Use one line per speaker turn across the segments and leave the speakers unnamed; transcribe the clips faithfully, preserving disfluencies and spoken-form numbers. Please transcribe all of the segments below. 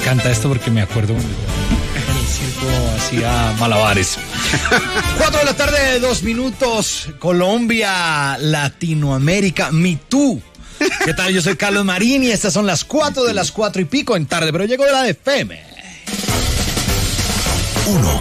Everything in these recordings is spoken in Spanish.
encanta esto porque me acuerdo en el circo hacía malabares. Cuatro de la tarde, dos minutos. Colombia, Latinoamérica, Me Too. ¿Qué tal? Yo soy Carlos Marín y estas son las cuatro de las cuatro y pico en tarde, pero llegó de la de F M. Uno.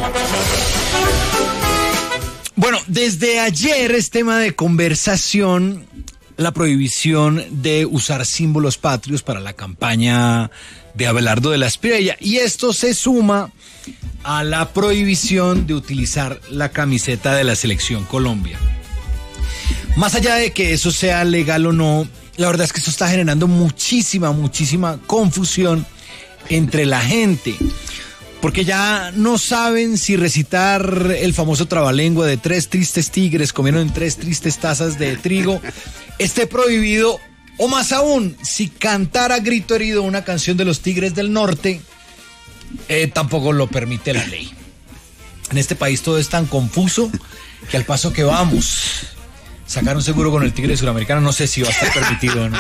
Bueno, desde ayer es tema de conversación la prohibición de usar símbolos patrios para la campaña de Abelardo de la Espriella, y esto se suma a la prohibición de utilizar la camiseta de la Selección Colombia. Más allá de que eso sea legal o no, la verdad es que esto está generando muchísima, muchísima confusión entre la gente, porque ya no saben si recitar el famoso trabalengua de tres tristes tigres comieron en tres tristes tazas de trigo esté prohibido, o más aún, si cantar a grito herido una canción de los Tigres del Norte, eh, tampoco lo permite la ley. En este país todo es tan confuso que al paso que vamos, sacar un seguro con el Tigre Suramericano no sé si va a estar permitido o no.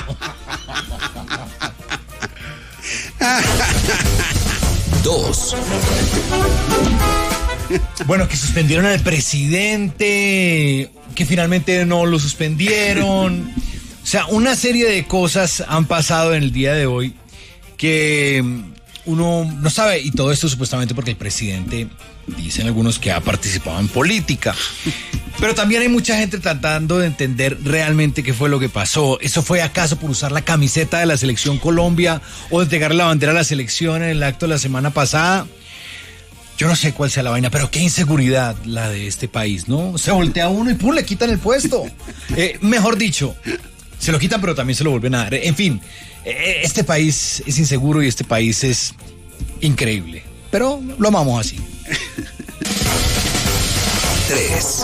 Dos. Bueno, que suspendieron al presidente, que finalmente no lo suspendieron. O sea, una serie de cosas han pasado en el día de hoy que uno no sabe, y todo esto supuestamente porque el presidente, dicen algunos, que ha participado en política. Pero también hay mucha gente tratando de entender realmente qué fue lo que pasó. ¿Eso fue acaso por usar la camiseta de la Selección Colombia o de entregar la bandera a la selección en el acto de la semana pasada? Yo no sé cuál sea la vaina, pero qué inseguridad la de este país, ¿no? Se voltea uno y ¡pum! Le quitan el puesto. Eh, mejor dicho, se lo quitan, pero también se lo vuelven a dar. En fin, eh, este país es inseguro y este país es increíble. Pero lo amamos así. Tres.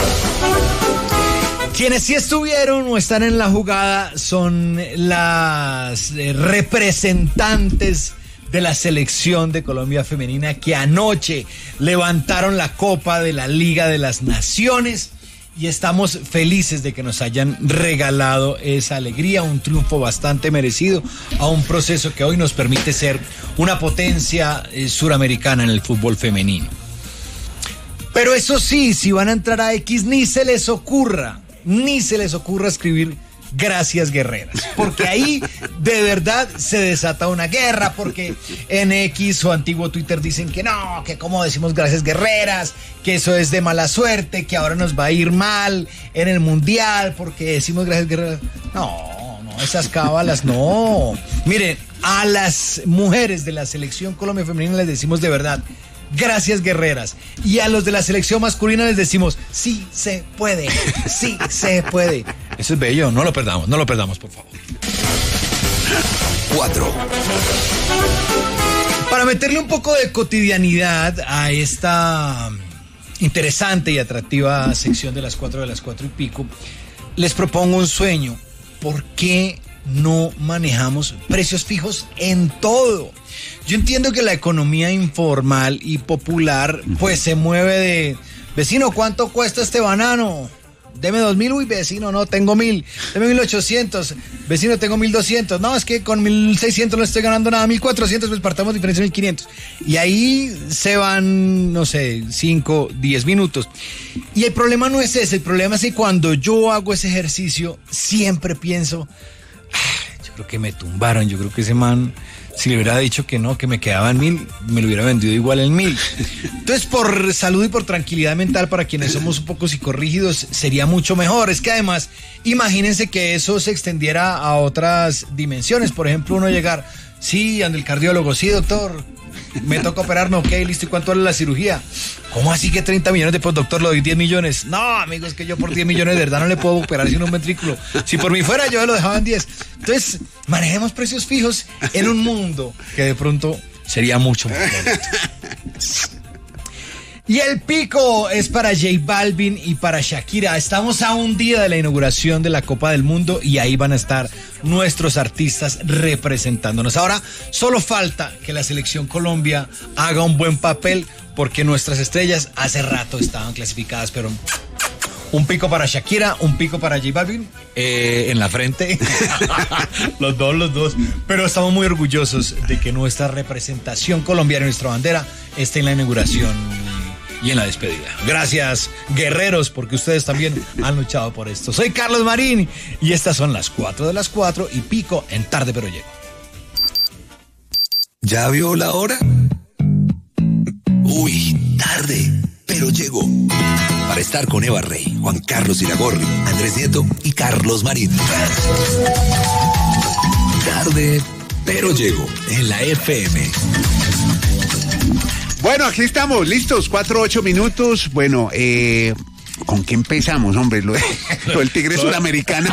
Quienes sí estuvieron o están en la jugada son las eh, representantes de la selección de Colombia femenina, que anoche levantaron la copa de la Liga de las Naciones, y estamos felices de que nos hayan regalado esa alegría, un triunfo bastante merecido a un proceso que hoy nos permite ser una potencia eh, suramericana en el fútbol femenino. Pero eso sí, si van a entrar a X, ni se les ocurra, ni se les ocurra escribir gracias guerreras, porque ahí de verdad se desata una guerra, porque en X o antiguo Twitter dicen que no, que cómo decimos gracias guerreras, que eso es de mala suerte, que ahora nos va a ir mal en el mundial porque decimos gracias guerreras. No, no, esas cábalas no. Miren, a las mujeres de la Selección Colombia femenina les decimos de verdad gracias guerreras, y a los de la selección masculina les decimos sí se puede, sí se puede. Eso es bello, no lo perdamos, no lo perdamos, por favor. Cuatro. Para meterle un poco de cotidianidad a esta interesante y atractiva sección de las cuatro de las cuatro y pico, les propongo un sueño. ¿Por qué no manejamos precios fijos en todo? Yo entiendo que la economía informal y popular pues se mueve de: vecino, ¿cuánto cuesta este banano? Deme dos mil. Uy, vecino, no, tengo mil. Deme mil ochocientos. Vecino, tengo mil doscientos. No, es que con mil seiscientos no estoy ganando nada. Mil cuatrocientos, pues partamos diferencia mil quinientos. Y ahí se van, no sé, cinco, diez minutos. Y el problema no es ese. El problema es que cuando yo hago ese ejercicio, siempre pienso: ah, yo creo que me tumbaron. Yo creo que ese man, si le hubiera dicho que no, que me quedaba en mil, me lo hubiera vendido igual en mil. Entonces, por salud y por tranquilidad mental para quienes somos un poco psicorrígidos, sería mucho mejor. Es que además, imagínense que eso se extendiera a otras dimensiones. Por ejemplo, uno llegar: sí, ande el cardiólogo, sí, doctor, me toca operarme, ok, listo, ¿y cuánto vale la cirugía? ¿Cómo así que treinta millones? Después, doctor, lo doy diez millones. No, amigo, es que yo por diez millones de verdad no le puedo operar sin un ventrículo. Si por mí fuera, yo lo dejaba en diez. Entonces, manejemos precios fijos en un mundo que de pronto sería mucho más bonito. Y el pico es para J Balvin y para Shakira. Estamos a un día de la inauguración de la Copa del Mundo y ahí van a estar nuestros artistas representándonos. Ahora solo falta que la Selección Colombia haga un buen papel, porque nuestras estrellas hace rato estaban clasificadas, pero Un pico para Shakira, un pico para J Balvin, eh, en la frente. Los dos, los dos. Pero estamos muy orgullosos de que nuestra representación colombiana, nuestra bandera, esté en la inauguración y en la despedida. Gracias, guerreros, porque ustedes también han luchado por esto. Soy Carlos Marín y estas son las cuatro de las cuatro y pico en Tarde Pero Llego.
¿Ya vio la hora? Uy, tarde, pero llego. Para estar con Eva Rey, Juan Carlos Iragorri, Andrés Nieto y Carlos Marín. Tarde, pero llego en la F M.
Bueno, aquí estamos, listos, cuatro, ocho minutos. Bueno, eh, ¿con qué empezamos, hombre? Lo, de, lo del tigre sudamericano.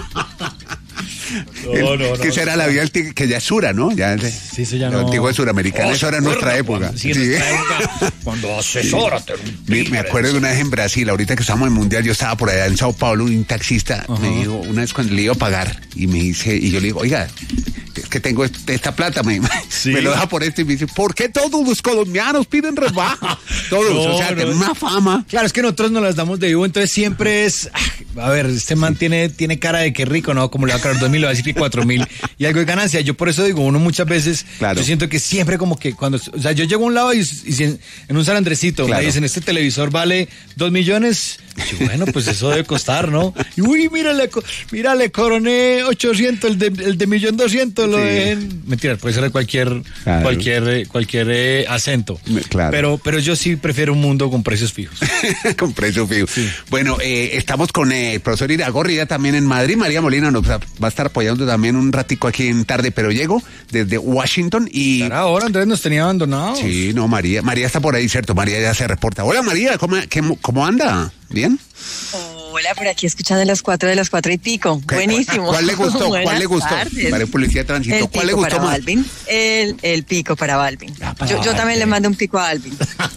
No, no, no. ¿Qué será la vida del tigre? Que ya es Sura, ¿no? Ya,
sí, eso ya no.
El tigre suramericano, oh, eso era en nuestra época.
Cuando, sí, en sí. nuestra época, cuando asesórate.
Me, me acuerdo de una vez en Brasil, ahorita que estábamos en el Mundial, yo estaba por allá en Sao Paulo, un taxista uh-huh. me dijo, una vez cuando le iba a pagar, y me dice, y yo le digo, oiga, es que tengo esta plata, me, sí. me lo deja por esto, y me dice, ¿por qué todos los colombianos piden rebaja? Todos, no, o sea, no. tienen una fama.
Claro, es que nosotros nos las damos de vivo, entonces siempre es, a ver, este man tiene, tiene cara de que rico, ¿no? Como le va a caer dos mil, le va a decir que cuatro mil, y algo de ganancia. Yo por eso digo, uno muchas veces, claro. yo siento que siempre como que cuando, o sea, yo llego a un lado y, y en, en un San Andresito, claro. me dicen, este televisor vale dos millones, y bueno, pues eso debe costar, ¿no? Y uy, mírale, mírale, coroné ochocientos, el de, el de millón doscientos, lo sí. dejen. Mentira, puede ser de cualquier, claro. cualquier, cualquier eh, acento.
Claro.
Pero, pero yo sí prefiero un mundo con precios fijos.
Con precios fijos. Sí. Bueno, eh, estamos con eh, el profesor Iragorri ya también en Madrid. María Molina nos va a estar apoyando también un ratico aquí en Tarde Pero Llego, desde Washington. Y
ahora Andrés nos tenía abandonados.
Sí, no, María. María está por ahí, ¿cierto? María ya se reporta. Hola, María, ¿cómo, qué, cómo anda? ¿Bien?
Hola, por aquí escuchando las cuatro de las cuatro y pico. Buenísimo.
¿Cuál le gustó? ¿Cuál le gustó? Para Policía de Tránsito. ¿Cuál le gustó
para
más?
Balvin. El, el pico para Balvin. Ah, para yo, yo también le mando un pico a Balvin.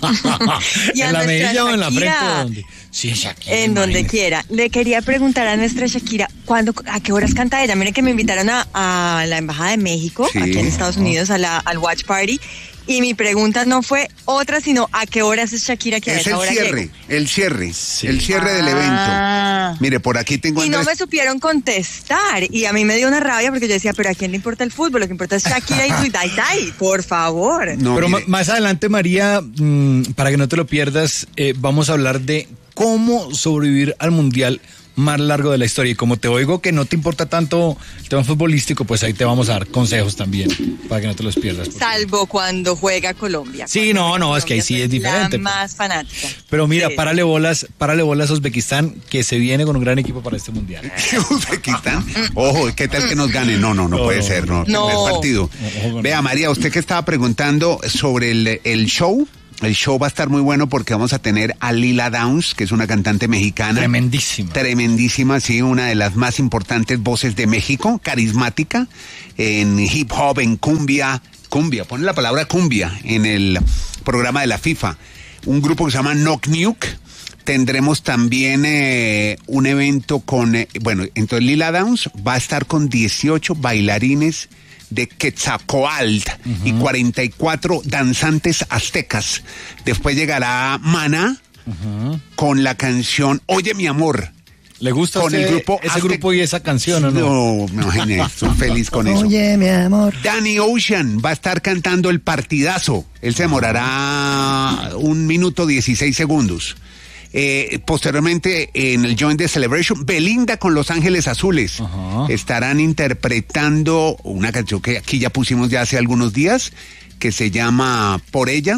¿Y ¿En la mejilla o en la frente? ¿Dónde? Sí, Shakira.
En donde imagínate. Quiera. Le quería preguntar a nuestra Shakira, ¿cuándo, ¿a qué horas canta ella? Miren que me invitaron a, a la Embajada de México, sí. aquí en Estados Unidos, a la, al Watch Party. Y mi pregunta no fue otra, sino ¿a qué horas es Shakira que a esa hora llega?
Es el cierre, el cierre, sí. el cierre ah. del evento. Mire, por aquí tengo...
Y
Andrés...
no me supieron contestar, y a mí me dio una rabia porque yo decía, pero ¿a quién le importa el fútbol? Lo que importa es Shakira y su Dai Dai, por favor.
No, pero mire. Más adelante, María, mmm, para que no te lo pierdas, eh, vamos a hablar de cómo sobrevivir al Mundial más largo de la historia. Y como te oigo que no te importa tanto el tema futbolístico, pues ahí te vamos a dar consejos también para que no te los pierdas.
Salvo cuando juega Colombia.
Sí, no, no, es que ahí sí es diferente.
La más fanática.
Pero mira, sí. párale bolas, párale bolas a Uzbekistán, que se viene con un gran equipo para este mundial.
Uzbekistán, ojo, ¿qué tal que nos gane? No, no, no, no puede no, ser, no.
no.
El partido. No, no, Vea, María, usted que estaba preguntando sobre el, el show. El show va a estar muy bueno porque vamos a tener a Lila Downs, que es una cantante mexicana.
Tremendísima.
Tremendísima, sí, una de las más importantes voces de México, carismática, en hip hop, en cumbia, cumbia, pone la palabra cumbia en el programa de la FIFA. Un grupo que se llama Knock Nuke. Tendremos también eh, un evento con, eh, bueno, entonces Lila Downs va a estar con dieciocho bailarines de Quetzalcóatl uh-huh. y cuarenta y cuatro danzantes aztecas. Después llegará Maná uh-huh. con la canción Oye mi amor.
¿Le gusta
con
ese,
el grupo
ese grupo y esa canción o no?
No, me imaginé, estoy feliz con eso.
Oye mi amor.
Danny Ocean va a estar cantando El Partidazo. Él se demorará un minuto dieciséis segundos. Eh, posteriormente en el Join the Celebration, Belinda con Los Ángeles Azules uh-huh. estarán interpretando una canción que aquí ya pusimos ya hace algunos días, que se llama Por Ella,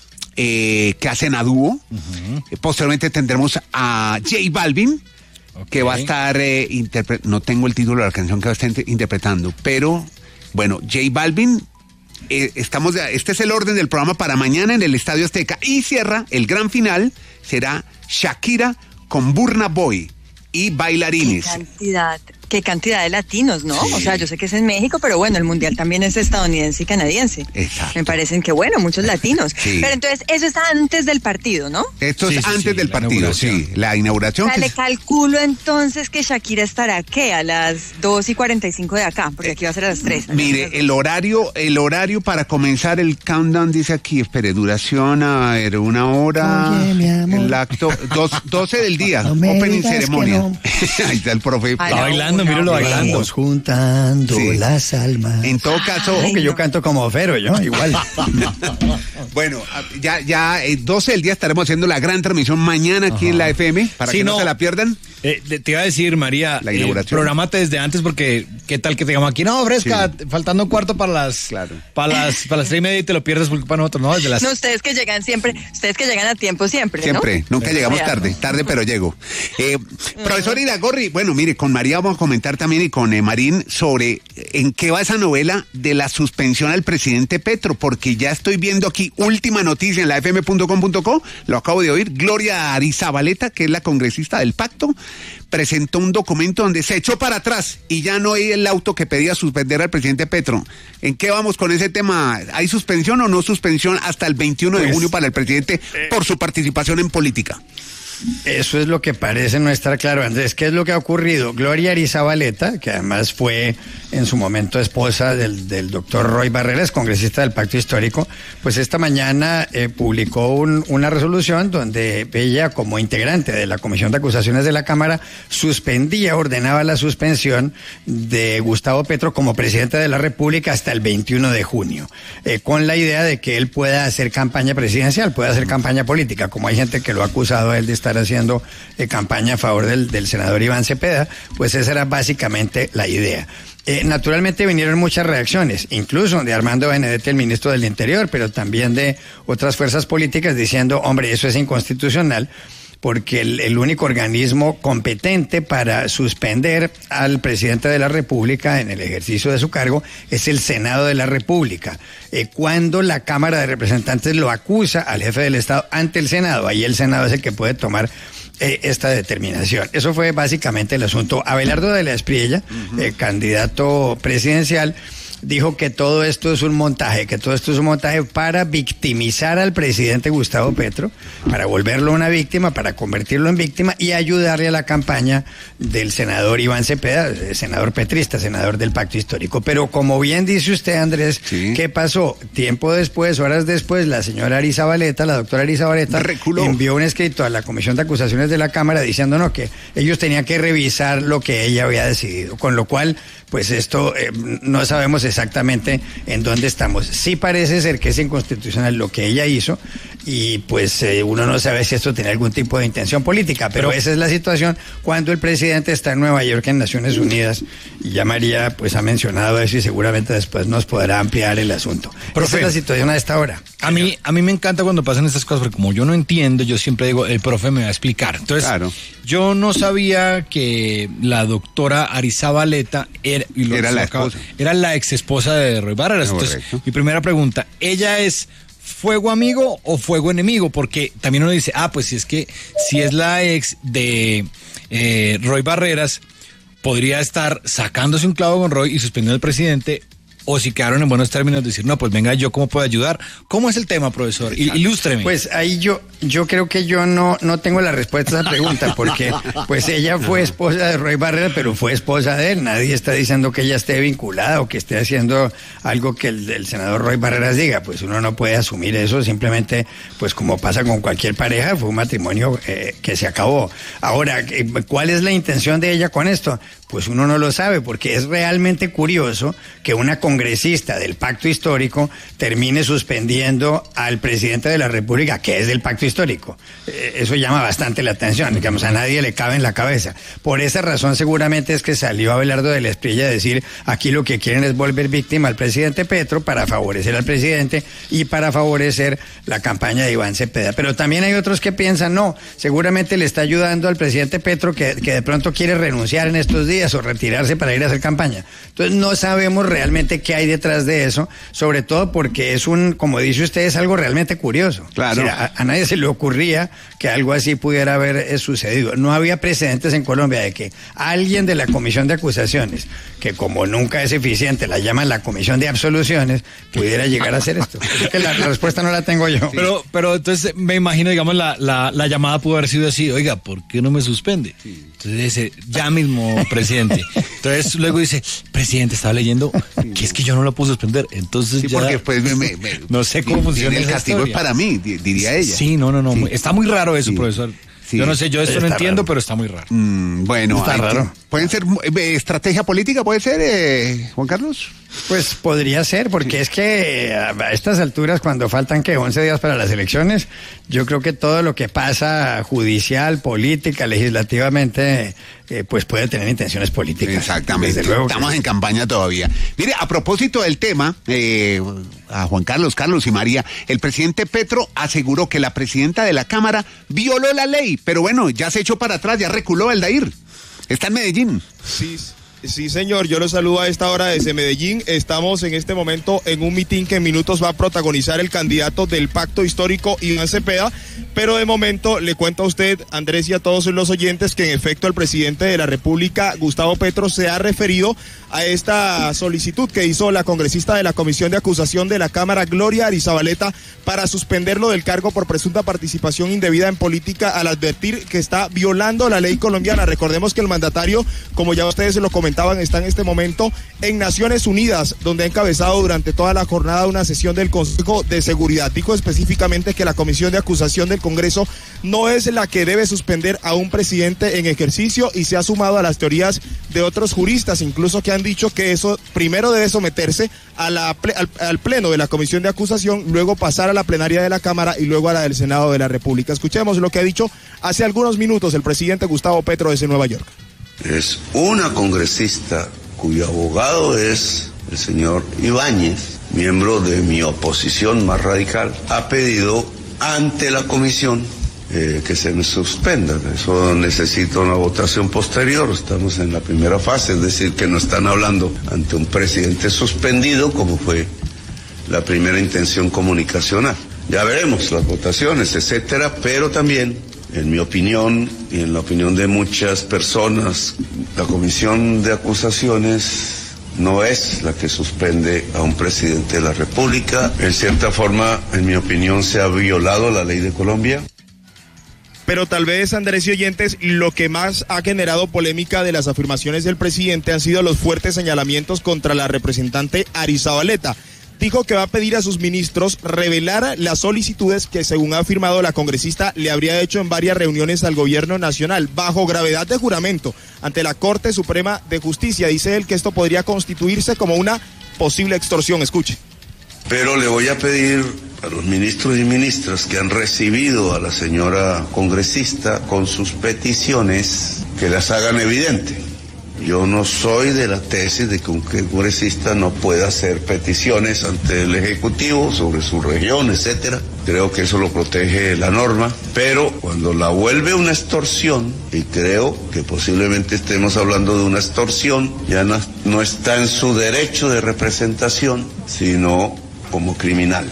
eh, que hacen a dúo. Uh-huh. Eh, posteriormente tendremos a J Balvin, okay. que va a estar eh, interpre- no tengo el título de la canción que va a estar interpretando, pero bueno, J Balvin. Eh, estamos, este es el orden del programa para mañana en el Estadio Azteca, y cierra el gran final, será Shakira con Burna Boy y bailarines.
Qué cantidad qué cantidad de latinos, ¿no? Sí. O sea, yo sé que es en México, pero bueno, el mundial también es estadounidense y canadiense.
Exacto.
Me parecen que, bueno, muchos latinos. Sí. Pero entonces, eso es antes del partido, ¿no?
Esto es sí, sí, antes sí, del partido, sí. La inauguración.
O sea,
que
le
es...
calculo entonces que Shakira estará, ¿qué? A las dos y cuarenta y cinco de acá, porque aquí va a ser a las tres.
Mire,
las
el horario, el horario para comenzar el countdown dice aquí, espere, duración, a ver, una hora. Oye, mi amor. El acto, dos, doce del día, no opening ceremonia. No. Ahí está el profe.
Está bailando, míralo bailando.
Vamos juntando sí. las almas.
En todo caso.
Ay, que yo canto como Fero, yo, igual.
Bueno, ya, ya, eh, doce del día estaremos haciendo la gran transmisión mañana aquí Ajá. en la F M, para sí, que no, no se la pierdan.
Eh, te iba a decir, María, la inauguración. Eh, programate desde antes porque qué tal que te digamos aquí, no, fresca, sí. faltando un cuarto para las, claro. para las, para las tres y media y te lo pierdes porque para nosotros, ¿no? Desde las...
No, ustedes que llegan siempre, ustedes que llegan a tiempo siempre,
Siempre,
¿no?
nunca llegamos tarde, tarde pero llego. Eh, uh-huh. Profesor Iragorri, bueno, mire, con María vamos a comentar también y con eh, Marín sobre en qué va esa novela de la suspensión al presidente Petro, porque ya estoy viendo aquí última noticia en la f m punto com punto co, lo acabo de oír, Gloria Arizabaleta, que es la congresista del pacto, presentó un documento donde se echó para atrás y ya no hay el auto que pedía suspender al presidente Petro. ¿En qué vamos con ese tema? ¿Hay suspensión o no suspensión hasta el veintiuno pues, de junio para el presidente eh, por su participación en política?
Eso es lo que parece no estar claro, Andrés. ¿Qué es lo que ha ocurrido? Gloria Arizabaleta, que además fue en su momento esposa del, del doctor Roy Barreras, congresista del Pacto Histórico, pues esta mañana eh, publicó un, una resolución donde ella, como integrante de la Comisión de Acusaciones de la Cámara, suspendía, ordenaba la suspensión de Gustavo Petro como presidente de la República hasta el veintiuno de junio, eh, con la idea de que él pueda hacer campaña presidencial, pueda hacer campaña política, como hay gente que lo ha acusado a él de estar haciendo eh, campaña a favor del, del senador Iván Cepeda, pues esa era básicamente la idea. Eh, naturalmente vinieron muchas reacciones, incluso de Armando Benedetti, el ministro del Interior, pero también de otras fuerzas políticas diciendo, hombre, eso es inconstitucional, porque el, el único organismo competente para suspender al presidente de la República en el ejercicio de su cargo es el Senado de la República. Eh, cuando la Cámara de Representantes lo acusa al jefe del Estado ante el Senado, ahí el Senado es el que puede tomar eh, esta determinación. Eso fue básicamente el asunto. Abelardo de la Espriella, uh-huh. eh, candidato presidencial, dijo que todo esto es un montaje, que todo esto es un montaje para victimizar al presidente Gustavo Petro, para volverlo una víctima, para convertirlo en víctima y ayudarle a la campaña del senador Iván Cepeda, senador petrista, senador del Pacto Histórico. Pero como bien dice usted, Andrés, sí. ¿qué pasó? Tiempo después, horas después, la señora Arizabaleta, la doctora Arizabaleta, Reculó. envió un escrito a la Comisión de Acusaciones de la Cámara diciendo no, que ellos tenían que revisar lo que ella había decidido, con lo cual, pues esto eh, no sabemos exactamente en dónde estamos. Sí parece ser que es inconstitucional lo que ella hizo y pues eh, uno no sabe si esto tiene algún tipo de intención política, pero, pero esa es la situación cuando el presidente está en Nueva York en Naciones Unidas y ya María pues ha mencionado eso y seguramente después nos podrá ampliar el asunto. Profe, esa es la situación a esta hora.
A mí, a mí me encanta cuando pasan estas cosas porque como yo no entiendo, yo siempre digo, el profe me va a explicar. Entonces, claro. Yo no sabía que la doctora Arizabaleta era, y lo
era, la,
acaba,
esposa.
era la ex esposa de Roy Barreras. Entonces, mi primera pregunta, ¿ella es fuego amigo o fuego enemigo? Porque también uno dice, ah, pues si es que si es la ex de eh, Roy Barreras, podría estar sacándose un clavo con Roy y suspendiendo al presidente, o si quedaron en buenos términos, decir, no, pues venga, ¿yo cómo puedo ayudar? ¿Cómo es el tema, profesor? Ilústreme.
Pues ahí yo yo creo que yo no no tengo la respuesta a esa pregunta, porque pues ella fue esposa de Roy Barreras, pero fue esposa de él. Nadie está diciendo que ella esté vinculada o que esté haciendo algo que el, el senador Roy Barreras diga. Pues uno no puede asumir eso, simplemente, pues como pasa con cualquier pareja, fue un matrimonio eh, que se acabó. Ahora, ¿cuál es la intención de ella con esto? Pues uno no lo sabe, porque es realmente curioso que una congresista del Pacto Histórico termine suspendiendo al presidente de la República, que es del Pacto Histórico. Eh, eso llama bastante la atención, digamos, a nadie le cabe en la cabeza. Por esa razón seguramente es que salió Abelardo de la Espriella a decir, aquí lo que quieren es volver víctima al presidente Petro para favorecer al presidente y para favorecer la campaña de Iván Cepeda. Pero también hay otros que piensan, no, seguramente le está ayudando al presidente Petro que, que de pronto quiere renunciar en estos días o retirarse para ir a hacer campaña. Entonces no sabemos realmente sé qué hay detrás de eso, sobre todo porque es un, como dice usted, es algo realmente curioso.
Claro.
O sea, a, a nadie se le ocurría que algo así pudiera haber eh, sucedido. No había precedentes en Colombia de que alguien de la comisión de acusaciones, que como nunca es eficiente, la llaman la comisión de absoluciones, pudiera llegar a hacer esto. Es que la, la respuesta no la tengo yo.
Pero, pero entonces me imagino, digamos, la, la, la llamada pudo haber sido así: oiga, ¿por qué no me suspende? Entonces dice, ya mismo, presidente. Entonces luego dice, presidente, estaba leyendo que es que yo no lo puedo suspender. Entonces
Sí,
ya,
porque pues me, me- me-
no sé cómo funciona
el
esa
castigo
historia.
es para mí, di- diría ella.
Sí, no, no, no.
Sí.
Está muy raro eso,
Sí.
profesor.
Sí.
Yo no sé, yo esto
Está
no entiendo,
raro.
pero está muy raro.
Mm, bueno,
Está
hay-
raro.
¿pueden ser eh, estrategia política? ¿Puede ser, eh, Juan Carlos?
Pues podría ser, porque es que a estas alturas, cuando faltan que once días para las elecciones, yo creo que todo lo que pasa judicial, política, legislativamente, eh, pues puede tener intenciones políticas.
Exactamente.
Desde luego que
Estamos
sí.
en campaña todavía. Mire, a propósito del tema, eh, a Juan Carlos, Carlos y María, el presidente Petro aseguró que la presidenta de la Cámara violó la ley, pero bueno, ya se echó para atrás, ya reculó Aldair. Está en Medellín.
Sí, sí, señor, yo los saludo a esta hora desde Medellín. Estamos en este momento en un mitin que en minutos va a protagonizar el candidato del Pacto Histórico, Iván Cepeda, pero de momento le cuento a usted, Andrés, y a todos los oyentes que en efecto el presidente de la República, Gustavo Petro, se ha referido a esta solicitud que hizo la congresista de la Comisión de Acusación de la Cámara, Gloria Arizabaleta, para suspenderlo del cargo por presunta participación indebida en política, al advertir que está violando la ley colombiana. Recordemos que el mandatario, como ya ustedes se lo comentaban, está en este momento en Naciones Unidas, donde ha encabezado durante toda la jornada una sesión del Consejo de Seguridad. Dijo específicamente que la Comisión de Acusación del Congreso no es la que debe suspender a un presidente en ejercicio, y se ha sumado a las teorías de otros juristas, incluso que han dicho que eso primero debe someterse a la, al, al pleno de la Comisión de Acusación, luego pasar a la plenaria de la Cámara y luego a la del Senado de la República. Escuchemos lo que ha dicho hace algunos minutos el presidente Gustavo Petro desde Nueva York.
Es una congresista cuyo abogado es el señor Ibáñez, miembro de mi oposición más radical, ha pedido ante la comisión eh, que se me suspenda. Eso necesita una votación posterior. Estamos en la primera fase, es decir, que no están hablando ante un presidente suspendido, como fue la primera intención comunicacional. Ya veremos las votaciones, etcétera, pero también, en mi opinión y en la opinión de muchas personas, la Comisión de Acusaciones no es la que suspende a un presidente de la República. En cierta forma, en mi opinión, se ha violado la ley de Colombia.
Pero tal vez, Andrés y oyentes, lo que más ha generado polémica de las afirmaciones del presidente han sido los fuertes señalamientos contra la representante Arizabaleta. Dijo que va a pedir a sus ministros revelar las solicitudes que, según ha afirmado la congresista, le habría hecho en varias reuniones al gobierno nacional, bajo gravedad de juramento, ante la Corte Suprema de Justicia. Dice él que esto podría constituirse como una posible extorsión. Escuche.
Pero le voy a pedir a los ministros y ministras que han recibido a la señora congresista con sus peticiones que las hagan evidente. Yo no soy de la tesis de que un congresista no pueda hacer peticiones ante el Ejecutivo sobre su región, etcétera. Creo que eso lo protege la norma, pero cuando la vuelve una extorsión, y creo que posiblemente estemos hablando de una extorsión, ya no, no está en su derecho de representación, sino como criminal.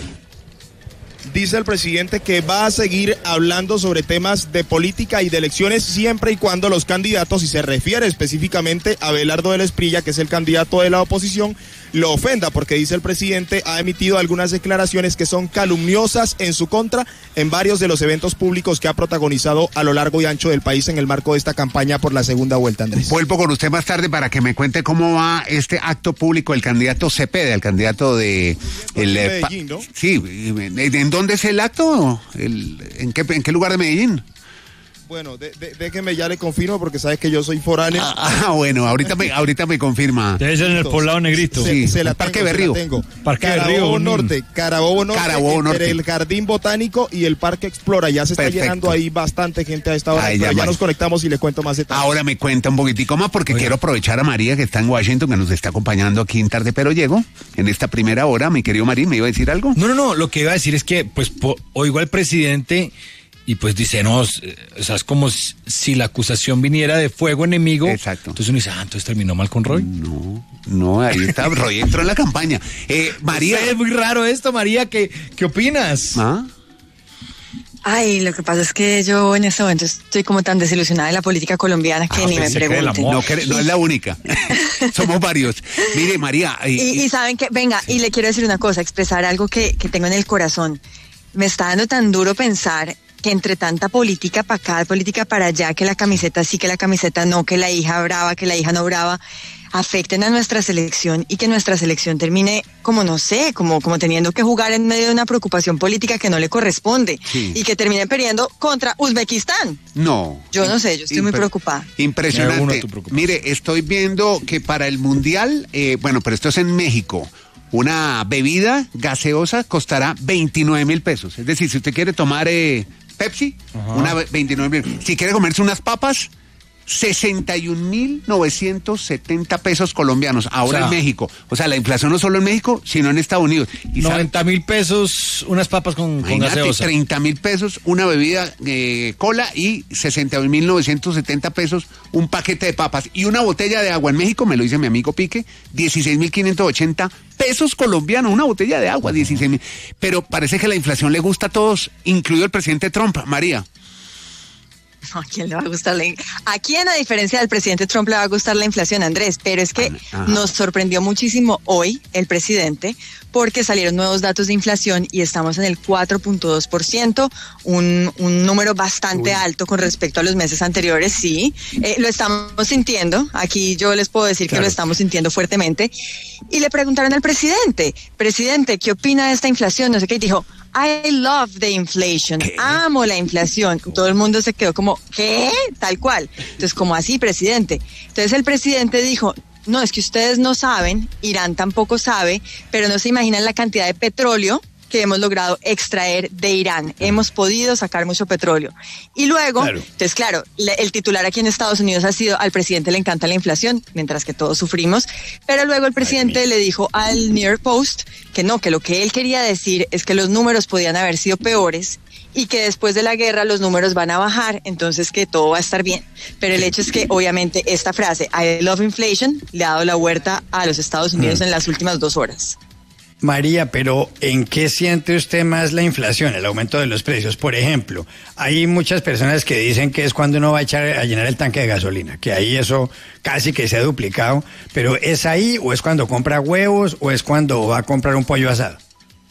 Dice el presidente que va a seguir hablando sobre temas de política y de elecciones siempre y cuando los candidatos, y se refiere específicamente a Abelardo del Esprilla, que es el candidato de la oposición, lo ofenda, porque dice el presidente ha emitido algunas declaraciones que son calumniosas en su contra en varios de los eventos públicos que ha protagonizado a lo largo y ancho del país en el marco de esta campaña por la segunda vuelta, Andrés.
Vuelvo con usted más tarde para que me cuente cómo va este acto público del candidato Cepeda, el candidato de... El,
en Medellín, ¿no?
Sí, ¿en dónde es el acto? El, ¿en, qué, ¿En qué lugar de Medellín?
Bueno, de, de, déjeme ya le confirmo, porque sabes que yo soy foráneo.
Ah, bueno, ahorita me, ahorita me confirma.
Debe ser en el poblado Negrito.
Se,
Sí,
se la
Parque
tengo,
Berrío.
se la tengo.
Parque
Carabobo
Berrío,
Norte, Carabobo Norte,
Carabobo
entre
Norte.
el Jardín Botánico y el Parque Explora. Ya se está
Perfecto.
llenando ahí bastante gente a esta hora,
Ay,
pero
ya,
ya
María.
nos conectamos y le cuento más detalles.
Ahora me cuenta un poquitico más porque
Oiga.
quiero aprovechar a María, que está en Washington, que nos está acompañando aquí en Tarde Pero Llego, en esta primera hora. Mi querido Marín, ¿me iba a decir algo?
No, no, no, lo que iba a decir es que, pues, po- oigo al presidente Y pues dice, no, o sea, es como si la acusación viniera de fuego enemigo.
Exacto.
Entonces uno dice, ah, entonces terminó mal con Roy.
No, no, ahí está, Roy entró en la campaña. Eh, María.
Es muy raro esto, María, ¿qué, qué opinas?
¿Ah?
Ay, lo que pasa es que yo en este momento estoy como tan desilusionada de la política colombiana que
Ah,
ni me
pensé que del
pregunten.
amor.
No, que- no es la única. Somos varios. Mire, María. eh,
Y, y saben que, venga, y le quiero decir una cosa, expresar algo que, que tengo en el corazón. Me está dando tan duro pensar que entre tanta política para acá, política para allá, que la camiseta sí, que la camiseta no, que la hija brava, que la hija no brava, afecten a nuestra selección y que nuestra selección termine como, no sé, como, como teniendo que jugar en medio de una preocupación política que no le corresponde
Sí.
y que termine perdiendo contra Uzbekistán.
No.
Yo no sé, yo estoy muy
Impre-
preocupada.
Me
Impresionante.
uno a tu preocupación.
Mire, estoy viendo que para el Mundial, eh, bueno, pero esto es en México, una bebida gaseosa costará veintinueve mil pesos. Es decir, si usted quiere tomar eh, Pepsi, una ve- veintinueve mil. Si quiere comerse unas papas, sesenta y un mil novecientos setenta pesos colombianos. Ahora
O sea,
en México. O sea, la inflación no solo en México, sino en Estados Unidos. Y sabe-
noventa mil pesos, unas papas con, con
Imagínate,
gaseosa.
treinta mil pesos una bebida eh, cola y sesenta mil novecientos setenta pesos un paquete de papas y una botella de agua. En México, me lo dice mi amigo Pique, dieciséis mil quinientos ochenta pesos colombianos, una botella de agua, dieciséis mil. Pero parece que la inflación le gusta a todos, incluido el presidente Trump. María.
¿A quién le va a gustar la in- ¿A quién, a diferencia del presidente Trump, le va a gustar la inflación, Andrés? Pero es que
Ajá.
nos sorprendió muchísimo hoy el presidente porque salieron nuevos datos de inflación y estamos en el cuatro punto dos por ciento, un, un número bastante
Uy.
alto con respecto a los meses anteriores, sí. Eh, lo estamos sintiendo, aquí yo les puedo decir
Claro.
que lo estamos sintiendo fuertemente. Y le preguntaron al presidente, presidente, ¿qué opina de esta inflación? No sé qué, y dijo, I love the inflation.
¿Qué?
Amo la inflación. Todo el mundo se quedó como, ¿qué? Tal cual. Entonces, como así, presidente. Entonces el presidente dijo, no, es que ustedes no saben, Irán tampoco sabe, pero no se imaginan la cantidad de petróleo que hemos logrado extraer de Irán. Hemos podido sacar mucho petróleo. Y luego,
Claro.
entonces claro, le- el titular aquí en Estados Unidos ha sido, al presidente le encanta la inflación, mientras que todos sufrimos, pero luego el presidente le dijo al New York Post que no, que lo que él quería decir es que los números podían haber sido peores y que después de la guerra los números van a bajar, entonces que todo va a estar bien. Pero el hecho es que obviamente esta frase, I love inflation, le ha dado la vuelta a los Estados Unidos en las últimas dos horas.
María, pero ¿en qué siente usted más la inflación, el aumento de los precios? Por ejemplo, hay muchas personas que dicen que es cuando uno va a echar a llenar el tanque de gasolina, que ahí eso casi que se ha duplicado, pero ¿es ahí o es cuando compra huevos o es cuando va a comprar un pollo asado?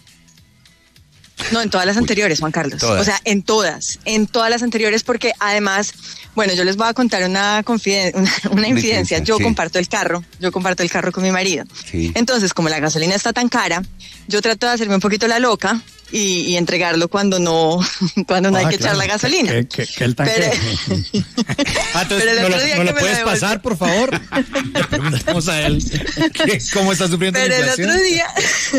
No, en todas las anteriores, Juan Carlos.
todas.
O sea, en todas, en todas las anteriores, porque además, bueno, yo les voy a contar una, confiden- una, una infidencia. Yo
sí.
comparto el carro, yo comparto el carro con mi marido.
Sí.
Entonces, como la gasolina está tan cara, yo trato de hacerme un poquito la loca y, y entregarlo cuando no, cuando no hay
Ah,
que
claro.
echar la gasolina.
Que, que- que el tanque...
Pero-
Ah, entonces,
Pero el
¿no
otro
lo,
día
no
que
lo
me
puedes
lo
pasar, por favor? Le preguntamos a él que- cómo está sufriendo
Pero
la
el
inflación.
otro día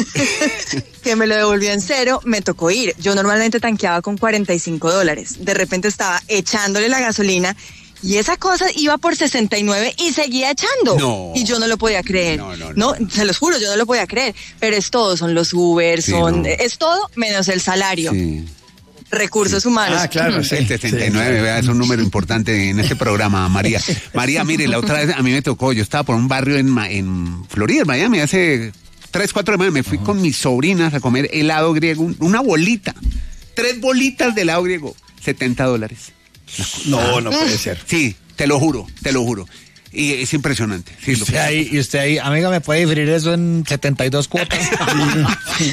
que me lo devolvió en cero, me tocó ir. Yo normalmente tanqueaba con cuarenta y cinco dólares. De repente estaba echándole la gasolina y esa cosa iba por sesenta y nueve y seguía echando.
No.
Y yo no lo podía creer.
No, no, no.
se los juro, yo no lo podía creer. Pero es todo, son los Uber,
Sí,
son,
no.
es todo menos el salario.
Sí.
Recursos humanos.
Ah, claro, sí.
El sesenta y nueve, vea, es un número importante en este programa, María. María, mire, la otra vez a mí me tocó, yo estaba por un barrio en, Ma- en Florida, en Miami, hace tres, cuatro semanas, me fui con mis sobrinas a comer helado griego, un- una bolita, tres bolitas de helado griego, setenta dólares.
No, no puede ser.
Sí, te lo juro, te lo juro. Y es impresionante. Sí,
Y
lo
usted
que-
ahí, y usted ahí, amiga, ¿me puede diferir eso en setenta y dos cuotas?